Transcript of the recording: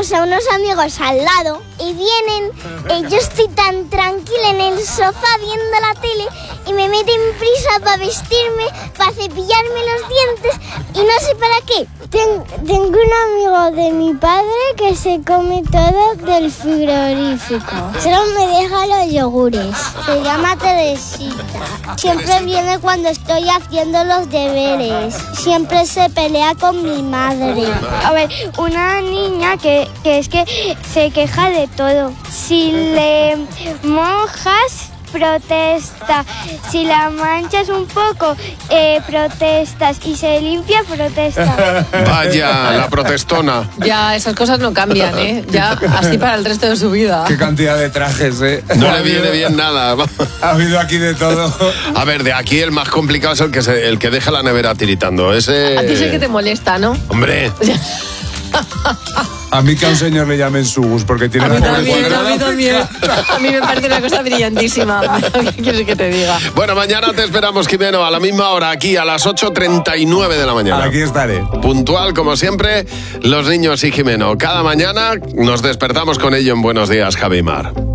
tenemos a unos amigos al lado y vienen, yo estoy tan tranquila en el sofá viendo la tele y me meten prisa para vestirme, para cepillarme los dientes y no sé para qué. Tengo un amigo de mi padre que se come todo del frigorífico. Solo me deja los yogures. Se llama Teresita. Siempre viene cuando estoy haciendo los deberes. Siempre se pelea con mi madre. A ver, una niña que es que se queja de todo. Si le mojas, protesta. Si la manchas un poco, protestas. Y se limpia, protesta. Vaya, la protestona. Ya, esas cosas no cambian, ¿eh? Ya, así para el resto de su vida. Qué cantidad de trajes, ¿eh? No le viene bien nada. Ha habido aquí de todo. A ver, de aquí el más complicado es el que deja la nevera tiritando. Ese... A ti es el que te molesta, ¿no? Hombre. A mí que a un señor le llamen Sugus porque tiene la pobre cuadrada. A mí también. A mí me parece una cosa brillantísima. ¿Qué quieres que te diga? Bueno, mañana te esperamos, Jimeno, a la misma hora, aquí a las 8:39 de la mañana. Aquí estaré. Puntual, como siempre, los niños y Jimeno. Cada mañana nos despertamos con ello en Buenos Días, Javi Mar.